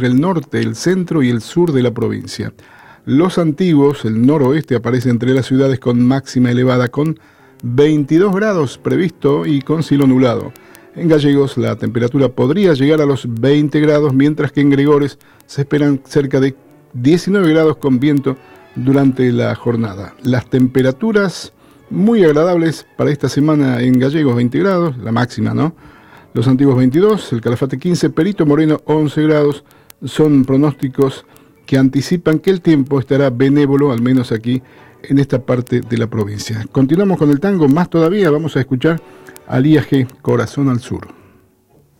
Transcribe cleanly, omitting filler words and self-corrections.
el norte, el centro y el sur de la provincia. Los Antiguos, el noroeste, aparece entre las ciudades con máxima elevada, con 22 grados previsto y con cielo nublado. En Gallegos la temperatura podría llegar a los 20 grados, mientras que en Gregores se esperan cerca de 19 grados con viento durante la jornada. Las temperaturas muy agradables para esta semana en Gallegos, 20 grados, la máxima, ¿no? Los Antiguos 22, el Calafate 15, Perito Moreno 11 grados, son pronósticos que anticipan que el tiempo estará benévolo, al menos aquí en esta parte de la provincia. Continuamos con el tango, más todavía vamos a escuchar a Lía G, Corazón al Sur.